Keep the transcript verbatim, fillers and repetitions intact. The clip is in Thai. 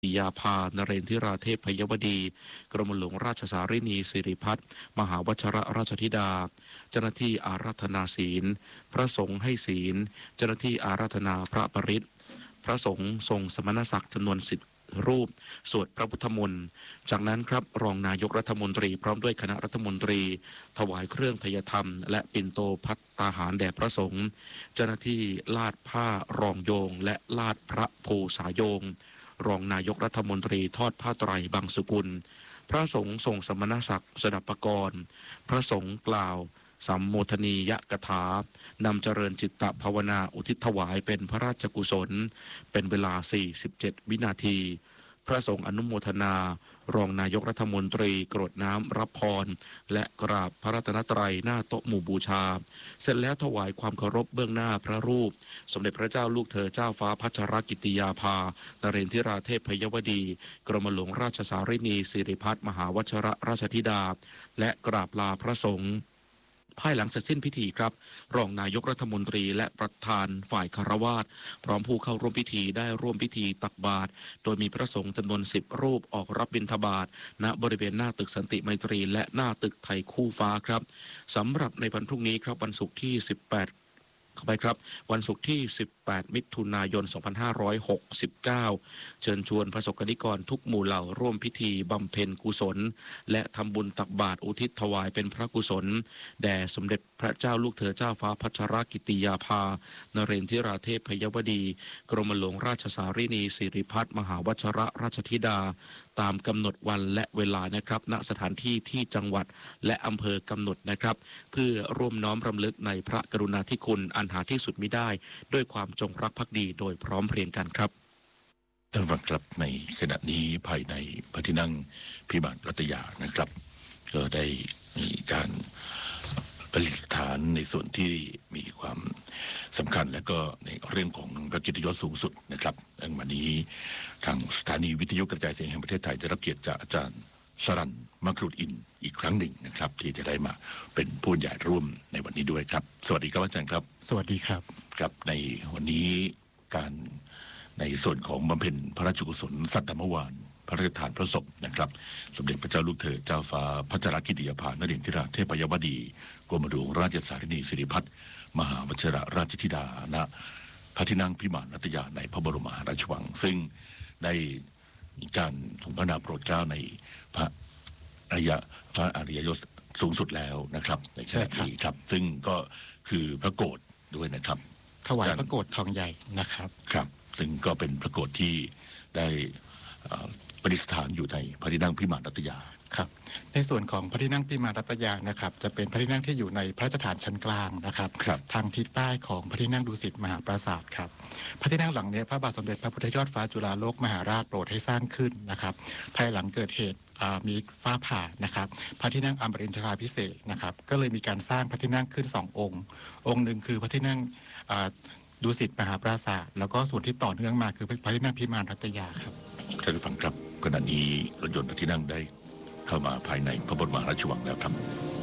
ปิยาภานเรนทิราเทพพยวดีกรมหลวงราชสารินีสิริพัฒน์มหาวชรราชธิดาเจ้าหน้าที่อาราธนาศีลพระสงฆ์ให้ศีลเจ้าหน้าที่อาราธนาพระปริตรพระสงฆ์ทรงสมณศักดิ์จำนวนสิบรูปสวดพระพุทธมนต์จากนั้นครับรองนายกรัฐมนตรีพร้อมด้วยคณะรัฐมนตรีถวายเครื่องไทยธรรมและปิ่นโตภัตตาหารแด่พระสงฆ์เจ้าหน้าที่ลาดผ้ารองโยงและลาดพระภูสายโยงรองนายกรัฐมนตรีทอดผ้าไตรบางสุกุลพระสงฆ์ทรงสมณศักดิ์สดับปกรณ์พระสงฆ์กล่าวสัมโมทนียกถานำเจริญจิตตภาวนาอุทิศถวายเป็นพระราชกุศลเป็นเวลาสี่สิบเจ็ดวินาทีพระสงฆ์อนุโมทนารองนายกรัฐมนตรีกรดน้ำรับพรและกราบพระรัตนตรัยหน้าโต๊ะหมู่บูชาเสร็จแล้วถวายความเคารพเบื้องหน้าพระรูปสมเด็จพระเจ้าลูกเธอเจ้าฟ้าพัชรกิติยาภานเรนทิราเทพพยวดีกรมหลวงราชสารินีสิริพัฒน์มหาวชรราชธิดาและกราบลาพระสงฆ์ภายหลังเสร็จสิ้นพิธีครับรองนายกรัฐมนตรีและประธานฝ่ายคารวาสพร้อมผู้เข้าร่วมพิธีได้ร่วมพิธีตักบาตรโดยมีพระสงฆ์จำนวนสิบรูปออกรับบิณฑบาตณบริเวณหน้าตึกสันติไมตรีและหน้าตึกไทยคู่ฟ้าครับสำหรับในวันพรุ่งนี้ครับวันศุกร์ที่สิบแปดเข้าไปครับวันศุกร์ที่สิบแปดมิถุนายนสองพันห้าร้อยหกสิบเก้าเชิญชวนประสบกนิกรทุกหมู่เหล่าร่วมพิธีบำเพ็ญกุศลและทำบุญตักบาตรอุทิศถวายเป็นพระกุศลแด่สมเด็จพระเจ้าลูกเธอเจ้าฟ้าพัชรกิติยาภานเรนทิราเทพพยวดีกรมหลวงราชสารินีสิริพัฒน์มหาวชรราชธิดาตามกำหนดวันและเวลานะครับณสถานที่ที่จังหวัดและอำเภอกำหนดนะครับเพื่อร่วมน้อมรำลึกในพระกรุณาธิคุณอันหาที่สุดมิได้ด้วยความจงรักภักดีโดยพร้อมเพรียงกันครับท่านฟังครับในขณะนี้ภายในพระที่นั่งพิมานรัตยานะครับก็ได้มีการประดิษฐานในส่วนที่มีความสำคัญและก็ในเรื่องของพระเกียรติยศสูงสุดนะครับดังวันนี้ทางสถานีวิทยุกระจายเสียงแห่งประเทศไทยได้รับเกียรติจากอาจารย์สรัญมักรุดอินอีกครั้งหนึ่งนะครับที่จะได้มาเป็นผู้ใหญ่ร่วมในวันนี้ด้วยครับสวัสดีครับอาจารย์ครับสวัสดีครับครับในวันนี้การในส่วนของบำเพ็ญพระราชกุศลสัตธรรมวานพระราชทานพระศพนะครับสมเด็จพระเจ้าลูกเธอเจ้าฟ้าพัชรกิติยาภานเรนทิราเทพยวดีกรมหลวงราชสารินีสิริพัฒน์มหาวชรราชธิดาณพระที่นั่งพิมานรัตยาในพระบรมมหาราชวังซึ่งได้มีการทรงพระนามโปรดเกล้าในพระอริยพระอริยยศสูงสุดแล้วนะครับในขณะนี้ครับซึ่งก็คือพระโกฐด้วยนะครับถวายพระโกฐทองใหญ่นะครับครับซึ่งก็เป็นพระโกฐที่ได้ประดิษฐานอยู่ในพระที่นั่งพิมานรัตยาครับในส่วนของพระที่นั่งพิมานรัตยานะครับจะเป็นพระที่นั่งที่อยู่ในพระราชฐานชั้นกลางนะครับทางทิศใต้ของพระที่นั่งดุสิตมหาปราสาทครับพระที่นั่งหลังนี้พระบาทสมเด็จพระพุทธยอดฟ้าจุฬาโลกมหาราชโปรดให้สร้างขึ้นนะครับภายหลังเกิดเหตุมีฟ้าผ่านะครับพระที่นั่งอมรินทราภิเษกนะครับก็เลยมีการสร้างพระที่นั่งขึ้นสององค์องค์หนึ่งคือพระที่นั่งดุสิตมหาปราสาทแล้วก็ส่วนที่ต่อเนื่องมาคือพระที่นั่งพิมานรัตยาครับท่านผู้ฟังครับขณะนี้รถยนต์พระที่นั่งได้เข้ามาภายในพระบรมมหาราชวังแล้วครับ